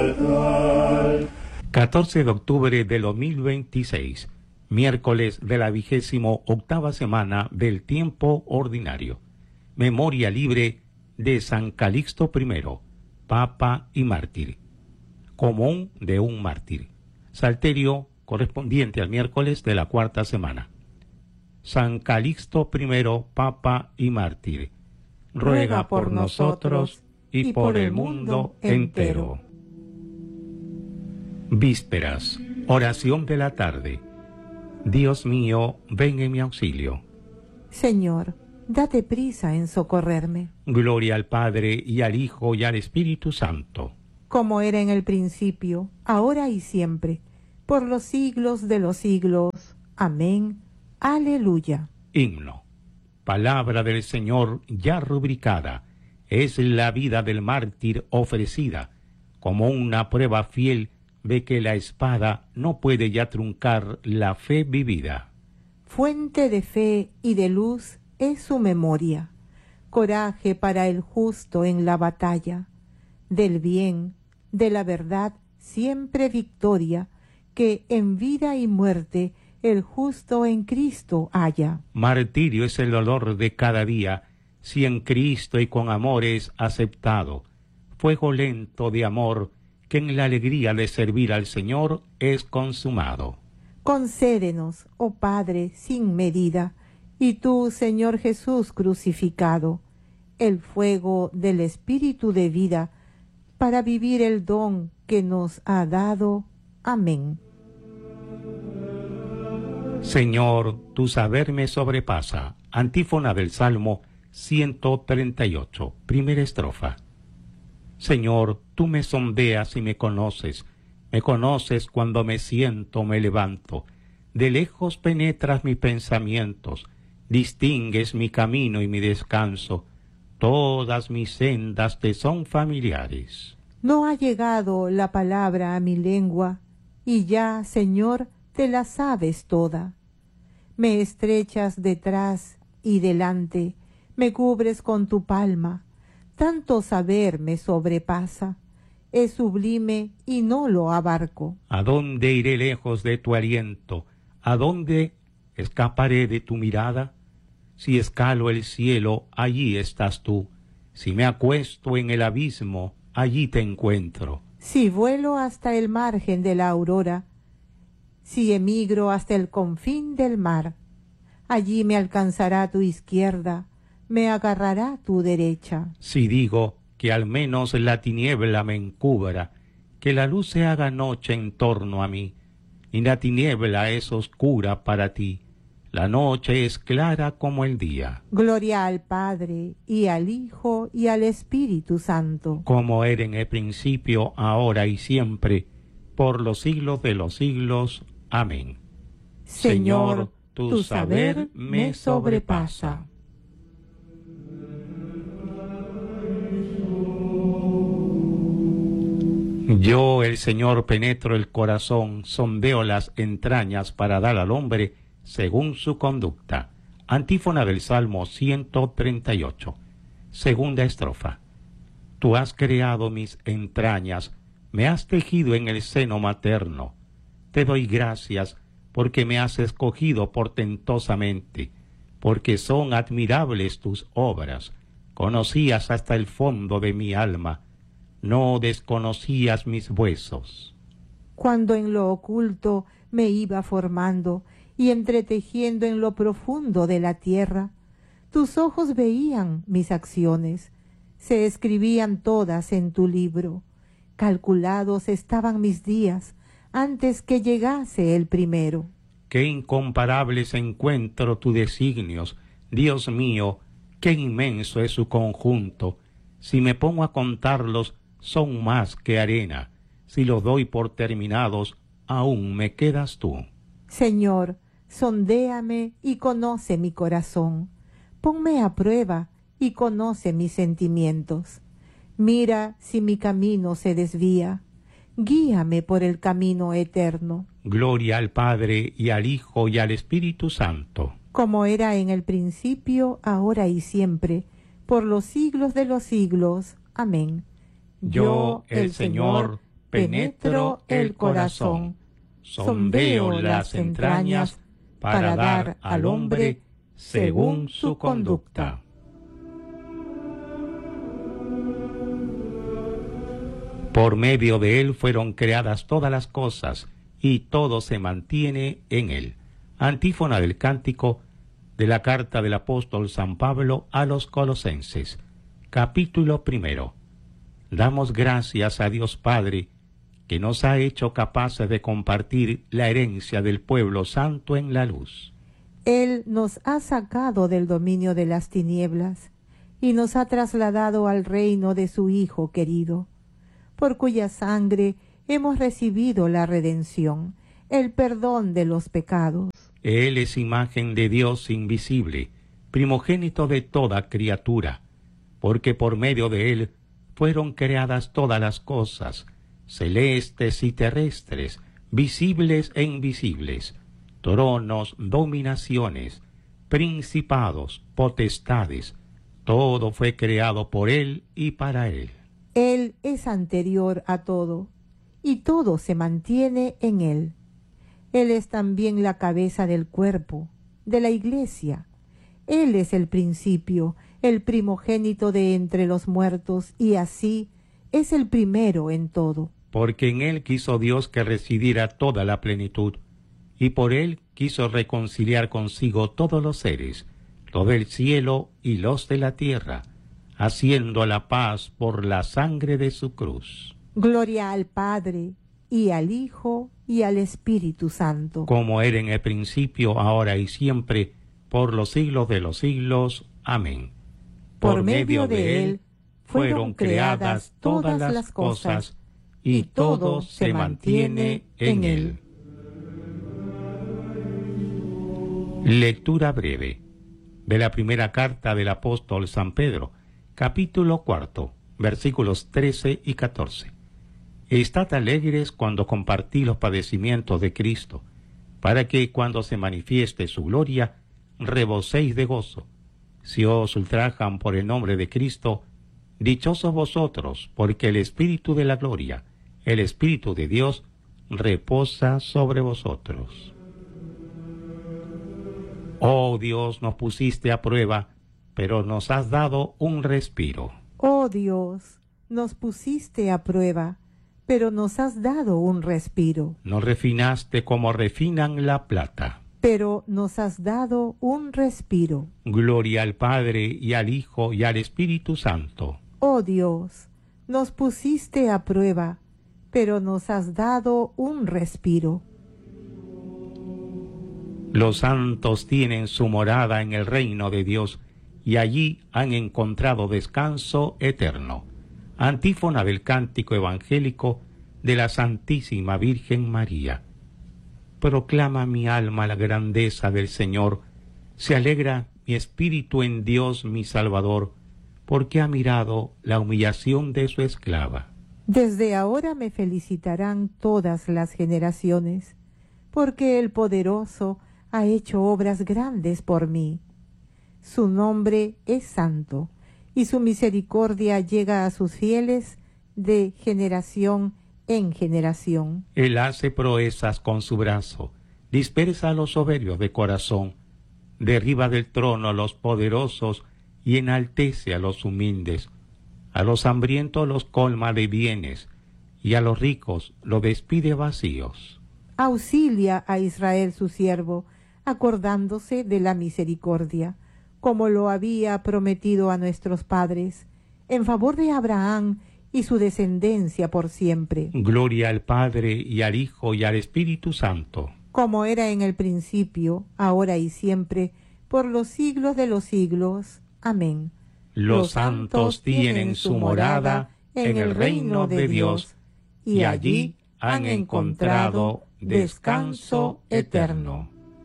14 de octubre de 2026, miércoles de la 28ª semana del tiempo ordinario. Memoria libre de San Calixto I, Papa y mártir. Común de un mártir. Salterio correspondiente al miércoles de la 4ª semana. San Calixto I, Papa y mártir, ruega por nosotros y por el mundo entero. Vísperas, oración de la tarde. Dios mío, ven en mi auxilio. Señor, date prisa en socorrerme. Gloria al Padre, y al Hijo, y al Espíritu Santo. Como era en el principio, ahora y siempre, por los siglos de los siglos. Amén. Aleluya. Himno. Palabra del Señor ya rubricada, es la vida del mártir ofrecida, como una prueba fiel de que la espada no puede ya truncar la fe vivida. Fuente de fe y de luz es su memoria, coraje para el justo en la batalla, del bien, de la verdad siempre victoria, que en vida y muerte el justo en Cristo haya. Martirio es el dolor de cada día, si en Cristo y con amor es aceptado, fuego lento de amor, que en la alegría de servir al Señor es consumado. Concédenos, oh Padre, sin medida, y tú, Señor Jesús crucificado, el fuego del Espíritu de vida, para vivir el don que nos ha dado. Amén. Señor, tu saber me sobrepasa. Antífona del Salmo 138, primera estrofa. Señor, tú me sondeas y me conoces cuando me siento, me levanto, de lejos penetras mis pensamientos, distingues mi camino y mi descanso, todas mis sendas te son familiares. No ha llegado la palabra a mi lengua, y ya, Señor, te la sabes toda. Me estrechas detrás y delante, me cubres con tu palma, tanto saber me sobrepasa, es sublime y no lo abarco. ¿A dónde iré lejos de tu aliento? ¿A dónde escaparé de tu mirada? Si escalo el cielo, allí estás tú. Si me acuesto en el abismo, allí te encuentro. Si vuelo hasta el margen de la aurora, si emigro hasta el confín del mar, allí me alcanzará tu izquierda, me agarrará tu derecha. Si digo que al menos la tiniebla me encubra, que la luz se haga noche en torno a mí, y la tiniebla es oscura para ti, la noche es clara como el día. Gloria al Padre, y al Hijo, y al Espíritu Santo. Como era en el principio, ahora y siempre, por los siglos de los siglos. Amén. Señor, tu saber me sobrepasa. Yo, el Señor, penetro el corazón, sondeo las entrañas para dar al hombre según su conducta. Antífona del Salmo 138. Segunda estrofa. Tú has creado mis entrañas, me has tejido en el seno materno. Te doy gracias porque me has escogido portentosamente, porque son admirables tus obras. Conocías hasta el fondo de mi alma, no desconocías mis huesos. Cuando en lo oculto me iba formando y entretejiendo en lo profundo de la tierra, tus ojos veían mis acciones, se escribían todas en tu libro, calculados estaban mis días antes que llegase el primero. Qué incomparables encuentro tus designios, Dios mío, qué inmenso es su conjunto. Si me pongo a contarlos, son más que arena. Si los doy por terminados, aún me quedas tú. Señor, sondéame y conoce mi corazón. Ponme a prueba y conoce mis sentimientos. Mira si mi camino se desvía. Guíame por el camino eterno. Gloria al Padre, y al Hijo, y al Espíritu Santo. Como era en el principio, ahora y siempre, por los siglos de los siglos. Amén. Yo, el Señor, penetro el corazón, sondeo las entrañas para dar al hombre según su conducta. Por medio de él fueron creadas todas las cosas, y todo se mantiene en él. Antífona del cántico de la carta del apóstol San Pablo a los Colosenses, capítulo 1. Damos gracias a Dios Padre, que nos ha hecho capaces de compartir la herencia del pueblo santo en la luz. Él nos ha sacado del dominio de las tinieblas y nos ha trasladado al reino de su Hijo querido, por cuya sangre hemos recibido la redención, el perdón de los pecados. Él es imagen de Dios invisible, primogénito de toda criatura, porque por medio de él fueron creadas todas las cosas, celestes y terrestres, visibles e invisibles, tronos, dominaciones, principados, potestades, todo fue creado por él y para él. Él es anterior a todo, y todo se mantiene en él. Él es también la cabeza del cuerpo, de la Iglesia. Él es el principio, el primogénito de entre los muertos, y así es el primero en todo. Porque en él quiso Dios que residiera toda la plenitud, y por él quiso reconciliar consigo todos los seres, los del cielo y los de la tierra, haciendo la paz por la sangre de su cruz. Gloria al Padre, y al Hijo, y al Espíritu Santo. Como era en el principio, ahora y siempre, por los siglos de los siglos. Amén. Por medio de él fueron creadas todas las cosas, y todo se mantiene en él. Lectura breve de la primera carta del apóstol San Pedro, capítulo 4, versículos 13 y 14. Estad alegres cuando compartís los padecimientos de Cristo, para que cuando se manifieste su gloria, reboséis de gozo. Si os ultrajan por el nombre de Cristo, dichosos vosotros, porque el Espíritu de la gloria, el Espíritu de Dios, reposa sobre vosotros. Oh Dios, nos pusiste a prueba, pero nos has dado un respiro. Oh Dios, nos pusiste a prueba, pero nos has dado un respiro. Nos refinaste como refinan la plata, pero nos has dado un respiro. Gloria al Padre, y al Hijo, y al Espíritu Santo. Oh Dios, nos pusiste a prueba, pero nos has dado un respiro. Los santos tienen su morada en el reino de Dios, y allí han encontrado descanso eterno. Antífona del cántico evangélico de la Santísima Virgen María. Proclama mi alma la grandeza del Señor, se alegra mi espíritu en Dios mi Salvador, porque ha mirado la humillación de su esclava. Desde ahora me felicitarán todas las generaciones, porque el Poderoso ha hecho obras grandes por mí. Su nombre es santo, y su misericordia llega a sus fieles de generación en generación. Él hace proezas con su brazo, dispersa a los soberbios de corazón, derriba del trono a los poderosos y enaltece a los humildes. A los hambrientos los colma de bienes, y a los ricos los despide vacíos. Auxilia a Israel su siervo, acordándose de la misericordia, como lo había prometido a nuestros padres, en favor de Abraham y su descendencia por siempre. Gloria al Padre, y al Hijo, y al Espíritu Santo. Como era en el principio, ahora y siempre, por los siglos de los siglos. Amén. Los santos tienen su morada en el reino de Dios, y allí han encontrado descanso eterno.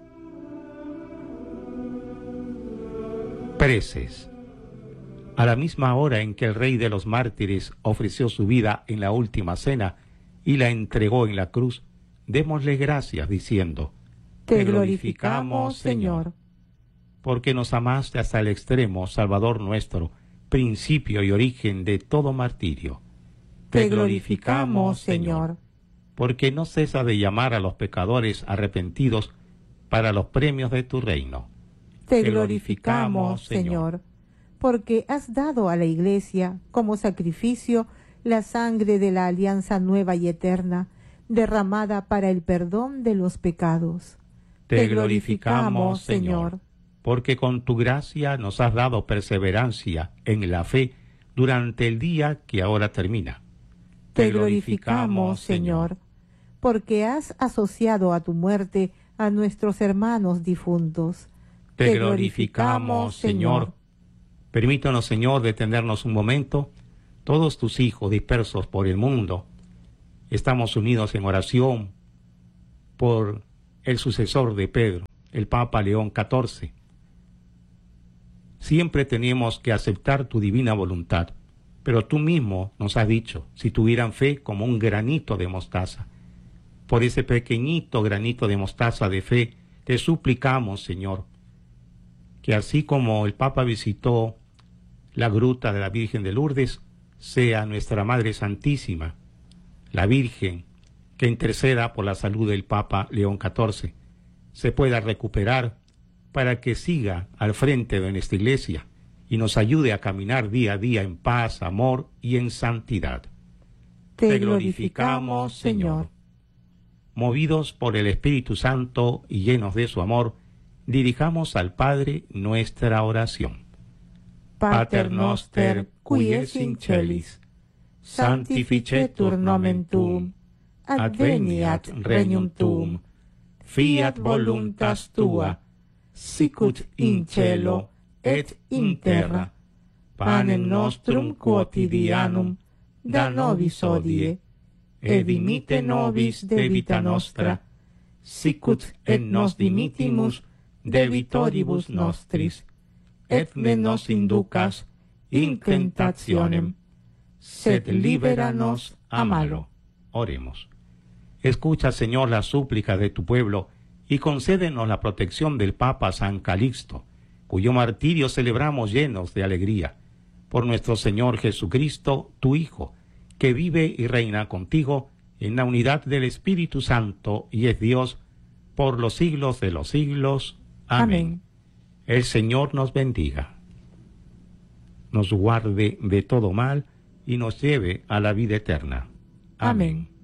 Preces. A la misma hora en que el Rey de los mártires ofreció su vida en la última cena y la entregó en la cruz, démosle gracias diciendo: Te glorificamos, Señor, porque nos amaste hasta el extremo, Salvador nuestro, principio y origen de todo martirio. Te glorificamos, Señor. Porque no cesa de llamar a los pecadores arrepentidos para los premios de tu reino. Te glorificamos, Señor, porque has dado a la Iglesia como sacrificio la sangre de la alianza nueva y eterna, derramada para el perdón de los pecados. Te glorificamos, Señor, porque con tu gracia nos has dado perseverancia en la fe durante el día que ahora termina. Te glorificamos, Señor, porque has asociado a tu muerte a nuestros hermanos difuntos. Te glorificamos, Señor. Permítanos, Señor, detenernos un momento. Todos tus hijos dispersos por el mundo, estamos unidos en oración por el sucesor de Pedro, el Papa León XIV. Siempre tenemos que aceptar tu divina voluntad, pero tú mismo nos has dicho, si tuvieran fe como un granito de mostaza. Por ese pequeñito granito de mostaza de fe, te suplicamos, Señor, que así como el Papa visitó la gruta de la Virgen de Lourdes, sea nuestra Madre Santísima, la Virgen, que interceda por la salud del Papa León XIV, se pueda recuperar para que siga al frente de nuestra Iglesia y nos ayude a caminar día a día en paz, amor y en santidad. Te glorificamos, Señor. Movidos por el Espíritu Santo y llenos de su amor, dirijamos al Padre nuestra oración. Pater noster, qui es in celis, sanctificetur nomen tuum, adveniat regnum tuum, fiat voluntas tua, sicut in cielo et in terra. Panem nostrum quotidianum da nobis hodie, et dimitte nobis debita nostra, sicut et nos dimittimus debitoribus nostris, et ne nos inducas in tentationem, sed libera nos a malo. Oremos. Escucha, Señor, la súplica de tu pueblo y concédenos la protección del Papa San Calixto, cuyo martirio celebramos llenos de alegría, por nuestro Señor Jesucristo, tu Hijo, que vive y reina contigo en la unidad del Espíritu Santo y es Dios por los siglos de los siglos. Amén. El Señor nos bendiga, nos guarde de todo mal y nos lleve a la vida eterna. Amén.